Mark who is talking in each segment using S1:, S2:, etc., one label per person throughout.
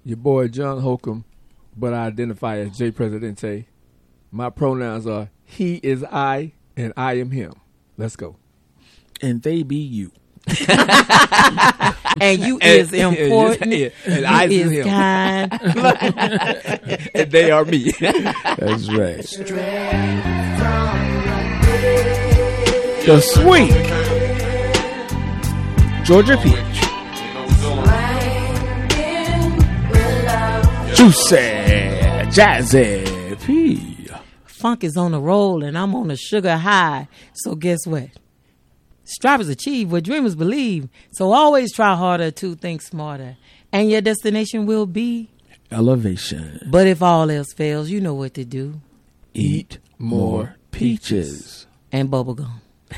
S1: Your boy John Holcomb, but I identify as J Presidente. My pronouns are he is I and I am him. Let's go.
S2: And they be you.
S3: And you is important.
S1: And I
S3: is
S1: him.
S3: kind.
S1: And they are me.
S2: That's right. The sweet Georgia Peach. Juicy, jazzy P.
S3: Funk is on a roll and I'm on a sugar high. So guess what? Strivers achieve what dreamers believe. So always try harder to think smarter. And your destination will be
S2: elevation.
S3: But if all else fails, you know what to do.
S2: Eat more peaches.
S3: And bubblegum.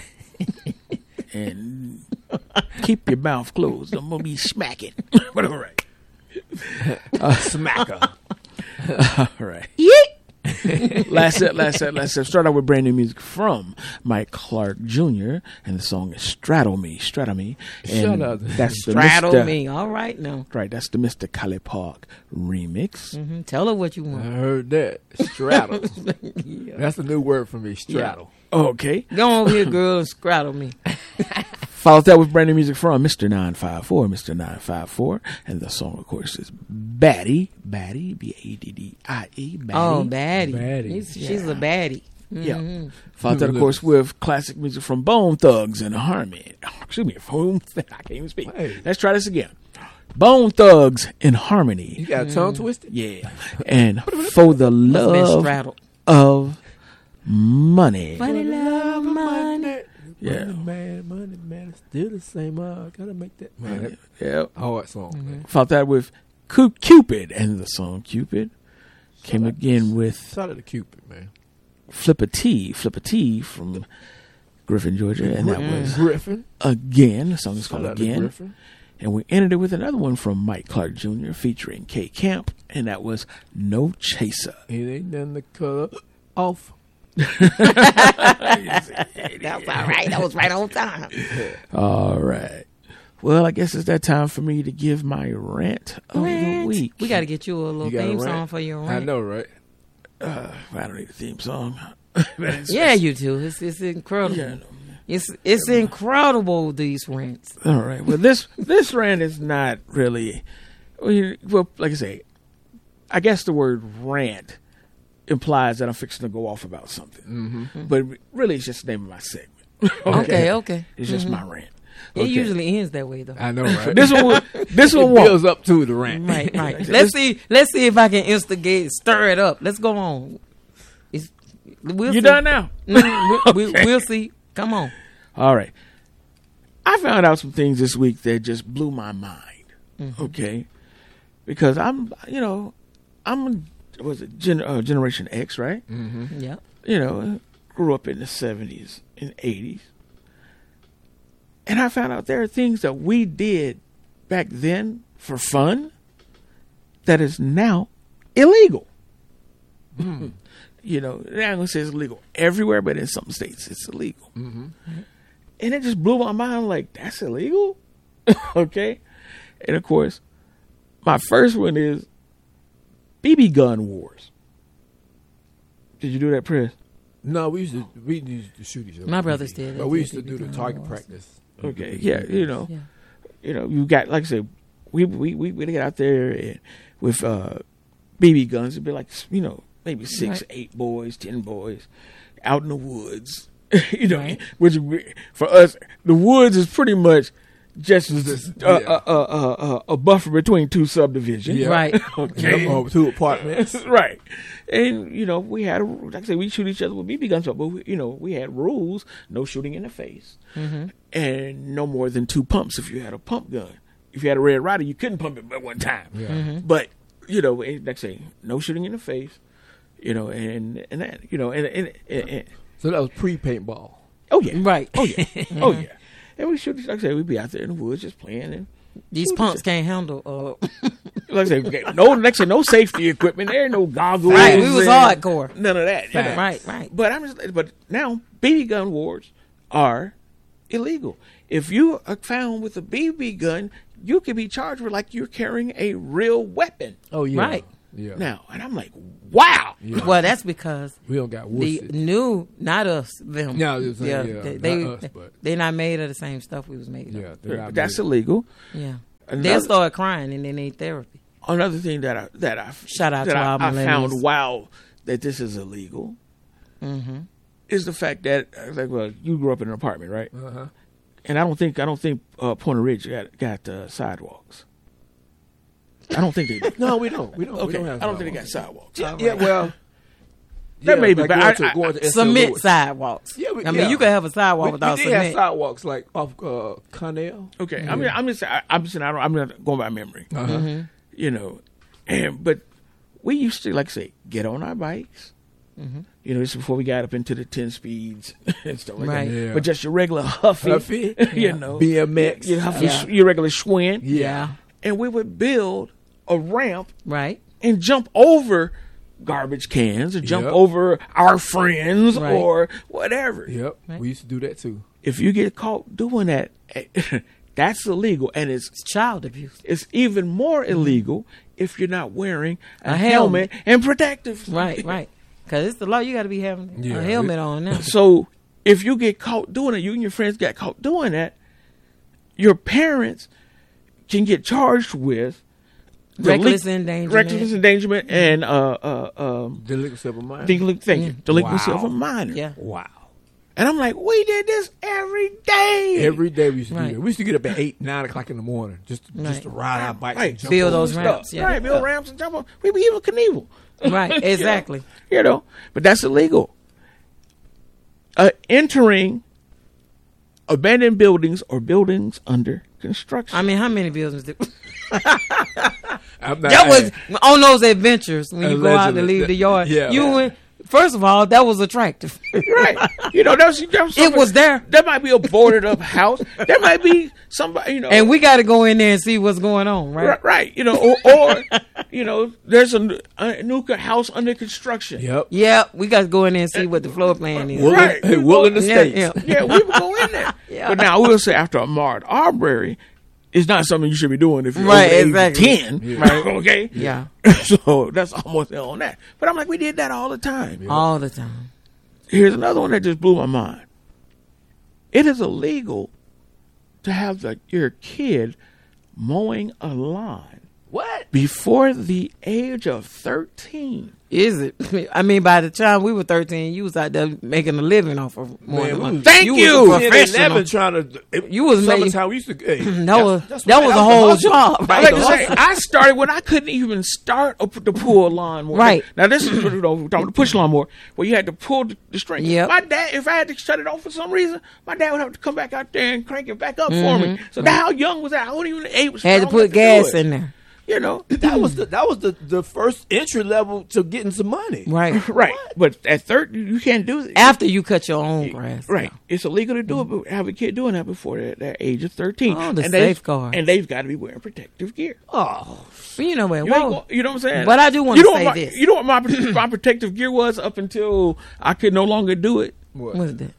S2: And keep your mouth closed. I'm going to be smacking. But all right.
S1: Smacker.
S2: All right.
S3: Yeet.
S2: Last set. Start out with brand new music from Mike Clark Jr. And the song is Straddle Me. And
S1: Shut up.
S2: That's the
S3: Straddle me. All right now.
S2: Right. That's the Mr. Kali Park remix.
S3: Mm-hmm. Tell her what you
S1: I
S3: want.
S1: heard that. Straddle.
S3: Yeah.
S1: That's a new word for me. Straddle.
S2: Okay.
S3: Go over here, girl, and straddle me.
S2: Follow that with brand new music from Mr. 954. And the song, of course, is Baddie, Baddie.
S3: Oh, baddie.
S1: Baddie.
S3: She's a baddie.
S2: Yeah. Follow that, of course, with classic music from Bone Thugs and Harmony. Excuse me, I can't even speak.
S1: Hey.
S2: Let's try this again. Bone Thugs in Harmony.
S1: You got a tongue twisted?
S2: Yeah. And For the Love
S3: Straddled.
S2: of Money.
S3: Money, love, money.
S2: Yeah.
S1: Money, man. It's still the same. Gotta make that. Man,
S2: Yeah.
S1: hard song, man.
S2: Follow that with Cupid. And the song Cupid came again with
S1: Shout out to Cupid, man.
S2: Flip a T from Griffin, Georgia. And that was
S1: Griffin.
S2: Again. The song is called
S1: Shout out to
S2: Again.
S1: Griffin.
S2: And we ended it with another one from Mike Clark Jr. featuring K Camp. And that was No Chaser.
S1: It ain't nothing to cut off.
S3: That's all right. That was right on time.
S2: All right. Well, I guess it's that time for me to give my rant of the week.
S3: We got to get you a little
S1: You got a
S3: theme
S1: rant?
S3: song for your rant.
S1: I know, right?
S2: I don't need a theme song.
S3: Yeah, you do. It's incredible.
S2: Yeah, I know.
S3: It's incredible, these rants.
S2: All right. Well, this rant is not really. Well, like I say, I guess the word rant implies that I'm fixing to go off about something. Mm-hmm. But really, it's just the name of my segment.
S3: Okay.
S2: It's just my rant.
S3: It usually ends that way, though.
S1: I know, right?
S2: This one
S1: it
S2: won't.
S1: builds up to the rant.
S3: Right. Let's see if I can instigate, stir it up. Let's go on. We'll
S2: You
S3: see.
S2: done now?
S3: We'll see. Come on.
S2: All right. I found out some things this week that just blew my mind. Mm-hmm. Okay, because Generation X, right?
S1: Mm-hmm.
S3: Yeah.
S2: Grew up in the 70s and 80s. And I found out there are things that we did back then for fun that is now illegal.
S1: Mm.
S2: I'm going to say it's illegal everywhere, but in some states it's illegal.
S1: Mm-hmm.
S2: And it just blew my mind. I'm like, that's illegal? Okay. And of course, my first one is BB gun wars. Did you do that, Chris?
S1: No, we used to shoot each other.
S3: My brothers did.
S1: But we used to do the target practice.
S2: Okay, yeah, you got, like I said, we get out there with BB guns. It'd be like, maybe 6, 8 boys, 10 boys out in the woods.
S3: Right.
S2: Which for us, the woods is pretty much just a buffer between two subdivisions.
S1: Yeah.
S3: Right.
S2: Okay.
S1: 2 apartments.
S2: Right. And, we had, like I say, we shoot each other with BB guns, but, we had rules: no shooting in the face, and no more than 2 pumps if you had a pump gun. If you had a Red Ryder, you couldn't pump it at one time.
S1: Yeah.
S3: Mm-hmm.
S2: But, like I say, no shooting in the face, and that, and
S1: So that was pre-paintball.
S2: oh, yeah.
S3: Right.
S2: Oh, yeah. Oh, yeah. And we shoot, like I said, we'd be out there in the woods just playing. And
S3: These punks can't handle.
S2: like I said, no safety equipment. There ain't no goggles.
S3: Right. We was
S2: and
S3: hardcore.
S2: None of that.
S3: Right.
S2: But now BB gun wars are illegal. If you are found with a BB gun, you could be charged with like you're carrying a real weapon.
S1: Oh yeah.
S3: Right.
S1: Yeah.
S2: Now, and I'm like, wow.
S1: Yeah.
S3: Well, that's because
S1: We don't got
S3: the
S1: wussy.
S3: new, not us, them.
S1: No, it was,
S3: yeah,
S1: not us, but
S3: they're not made of the same stuff we was made
S1: yeah,
S3: of.
S1: they're not
S2: That's
S1: made-
S2: illegal.
S3: Yeah,
S2: Another-
S3: they'll start crying and they need therapy.
S2: Another thing that I
S3: Shout out
S2: that
S3: to
S2: I,
S3: our
S2: I found
S3: millennials.
S2: wow that this is illegal
S3: Mm-hmm.
S2: is the fact that like, well, you grew up in an apartment, right?
S1: Uh-huh.
S2: And I don't think Pointer Ridge got sidewalks. I don't think they do.
S1: No, we don't. We don't. we
S2: Okay,
S1: don't have
S2: I don't think they
S1: sidewalks.
S2: got sidewalks.
S1: Yeah, well,
S2: That may be,
S1: like
S2: but
S1: going to SL
S3: Cement
S1: Lewis.
S3: sidewalks.
S1: Yeah,
S3: I mean, you could have a sidewalk without
S1: we did have
S3: cement.
S1: sidewalks like off Cornell.
S2: Okay, I'm not going by memory.
S1: Uh-huh.
S3: Mm-hmm.
S2: You know, but we used to, like I say, get on our bikes.
S3: Mm-hmm.
S2: You know, this is before we got up into the 10 speeds and stuff like
S3: Right.
S2: that.
S1: Yeah.
S2: But just your regular Huffy,
S1: Huffy,
S2: you know,
S1: BMX.
S2: your Huffy,
S3: Yeah.
S2: your regular Schwinn.
S3: Yeah.
S2: And we would build a ramp
S3: Right.
S2: and jump over garbage cans or jump
S1: Yep.
S2: over our friends
S3: Right.
S2: or whatever.
S1: Yep,
S3: Right.
S1: we used to do that too.
S2: If you get caught doing that, that's illegal. And
S3: It's child abuse.
S2: it's even more illegal if you're not wearing a
S3: A
S2: helmet and protective.
S3: Right. Right. Because it's the law. You got to be having
S1: Yeah,
S3: a helmet on now.
S2: So if you get caught doing it, you and your friends got caught doing that, your parents can get charged with
S3: Reckless endangerment.
S2: reckless endangerment and
S1: Delinquency of a minor.
S2: delinquency of a
S1: Wow.
S2: minor.
S3: Yeah.
S1: Wow.
S2: And I'm like, we did this every day.
S1: Every day we used to do
S3: Right.
S1: that. We used to get up at 8, 9 o'clock in the morning just
S3: Right.
S1: to ride our bikes
S2: Right.
S1: and jump
S3: Build
S1: over
S3: those
S1: stuff.
S3: ramps. Yeah.
S2: Right, build ramps and jump on. We be evil Knievel.
S3: Right. Exactly.
S2: You know, but that's illegal. Entering abandoned buildings or buildings under construction.
S3: I mean, how many buildings did
S1: I'm not-
S3: that was on those adventures when you go out to
S1: Allegedly.
S3: leave the yard?
S1: Yeah.
S3: You went. First of all, that was attractive.
S2: Right. You know, that was
S3: It was there.
S2: There might be a boarded up house. There might be somebody, you know.
S3: And we got to go in there and see what's going on, right?
S2: Right. You know, or you know, there's a new house under construction.
S1: Yep.
S3: Yeah, we got to go in there and see what the floor plan is.
S1: Woodland,
S2: Right.
S1: hey, Woodland
S3: Yeah,
S1: Estates.
S3: yeah.
S2: Yeah, we would go in there.
S3: Yeah.
S2: But now I will say, after a Marred Arbery, it's not something you should be doing if you're
S3: Right,
S2: over age
S3: exactly.
S2: 10.
S1: Yeah.
S2: Right. Okay.
S3: Yeah,
S2: So that's almost on that. But I'm like, we did that all the time.
S3: all the time.
S2: Here's another one that just blew my mind. It is illegal to have your kid mowing a lawn
S1: What?
S2: before the age of 13.
S3: Is it? I mean, by the time we were 13, you was out there making a living off of
S1: Man,
S3: mowing
S1: we
S3: lawn.
S1: was-
S2: Thank
S3: you.
S2: you.
S3: Was a
S1: 10,
S3: professional.
S1: 11 trying to.
S3: You was making-
S1: summertime. We used to. Hey,
S3: That was
S1: that's
S3: that
S1: right,
S3: was a
S1: the
S3: whole
S1: hustle.
S3: job.
S2: I
S3: Right?
S2: like to say, I started when I couldn't even start to pull a lawnmower.
S3: Right.
S2: Now this is we're talking about the push lawnmower, where you had to pull the string.
S3: Yep.
S2: My dad, if I had to shut it off for some reason, my dad would have to come back out there and crank it back up for
S3: Mm-hmm.
S2: me. So how young was that? I wasn't even able.
S3: Had to
S2: strong
S3: put
S2: enough do
S3: gas
S2: it.
S3: in there.
S2: You know.
S1: That was the first entry level to getting some money.
S3: Right.
S2: Right. But at 13, you can't do it.
S3: After you cut your own grass.
S2: Right. It's illegal to do it, but have a kid doing that before their age of 13.
S3: Oh, the
S2: and
S3: safeguards.
S2: And they've got to be wearing protective gear.
S3: Oh, but you know what?
S2: You, ain't
S3: Whoa.
S2: go- you know what I'm saying?
S3: But I do wanna
S2: You know
S3: say
S2: what my,
S3: this.
S2: You know what my protective gear was up until I could no longer do it?
S1: What?
S3: What's that?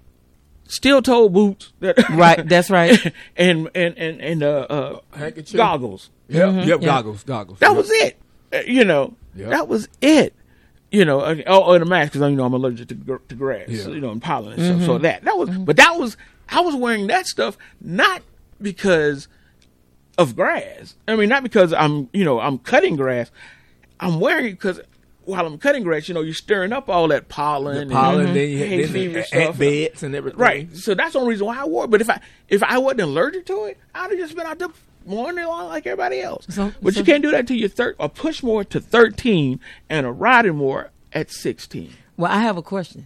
S2: Steel toe boots.
S3: Right. That's right.
S2: and
S1: Handkerchief.
S2: goggles.
S1: Yep. Yep.
S3: Yeah.
S1: Goggles.
S2: That was it. You know,
S1: Yep.
S2: that was it. You know, and a mask because I'm allergic to grass,
S1: Yeah.
S2: you know, and pollen and stuff. So that was, but that was, I was wearing that stuff not because of grass. I mean, not because I'm cutting grass. I'm wearing it because while I'm cutting grass, you're stirring up all that pollen,
S1: Pollen.
S2: and
S1: Then you
S2: hay
S1: had
S2: fever
S1: then
S2: stuff.
S1: ant beds and everything.
S2: Right. So that's the only reason why I wore it. But if I wasn't allergic to it, I'd have just been out there mowing the lawn like everybody else. But you can't do that till you're a push mower to 13 and a riding mower at 16.
S3: Well, I have a question.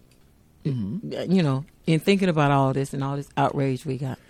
S2: Mm-hmm.
S3: You know, in thinking about all this and all this outrage we got,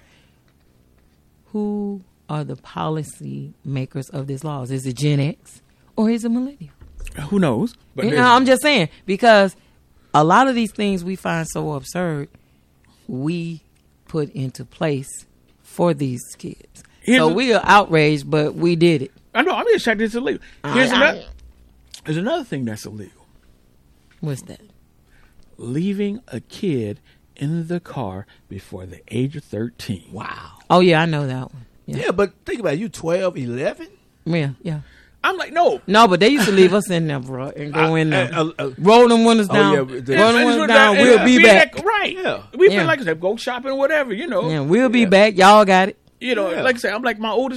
S3: who are the policy makers of these laws? Is it Gen X or is it millennial?
S2: Who knows?
S1: But
S3: You know,
S1: there's-
S3: I'm just saying, because a lot of these things we find so absurd, we put into place for these kids.
S2: Here's
S3: So
S2: a-
S3: we are outraged, but we did it.
S2: I know. I'm just checking this illegal. There's another thing that's illegal.
S3: What's that?
S2: Leaving a kid in the car before the age of 13.
S1: Wow.
S3: Oh, yeah, I know that one.
S1: Yeah, but think about it. You 12, 11?
S3: Yeah.
S2: I'm like, no.
S3: No, but they used to leave us in there, bro, and go in there. Roll them windows down.
S1: yeah,
S3: Roll them windows down.
S2: And
S3: We'll be back.
S2: Right.
S1: Yeah.
S2: We've been like I said, go shopping, whatever, you know.
S3: Yeah, we'll be back. Y'all got it.
S2: You know, like I said, I'm like my oldest